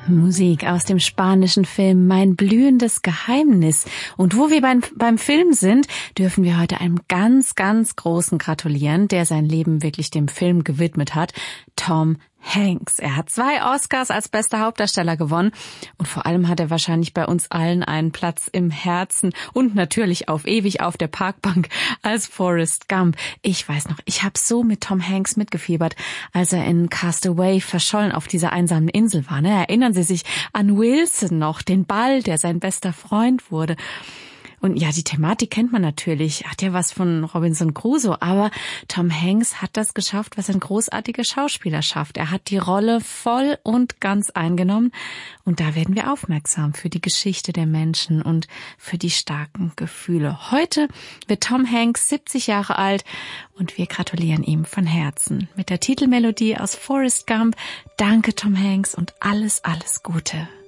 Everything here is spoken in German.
Musik aus dem spanischen Film Mein blühendes Geheimnis. Und wo wir beim Film sind, dürfen wir heute einem ganz, ganz Großen gratulieren, der sein Leben wirklich dem Film gewidmet hat, Tom Hanks. Er hat 2 Oscars als bester Hauptdarsteller gewonnen und vor allem hat er wahrscheinlich bei uns allen einen Platz im Herzen und natürlich auf ewig auf der Parkbank als Forrest Gump. Ich weiß noch, ich habe so mit Tom Hanks mitgefiebert, als er in Castaway verschollen auf dieser einsamen Insel war. Erinnern Sie sich an Wilson noch, den Ball, der sein bester Freund wurde? Und ja, die Thematik kennt man natürlich, hat ja was von Robinson Crusoe, aber Tom Hanks hat das geschafft, was ein großartiger Schauspieler schafft. Er hat die Rolle voll und ganz eingenommen und da werden wir aufmerksam für die Geschichte der Menschen und für die starken Gefühle. Heute wird Tom Hanks 70 Jahre alt und wir gratulieren ihm von Herzen mit der Titelmelodie aus Forrest Gump. Danke Tom Hanks und alles, alles Gute.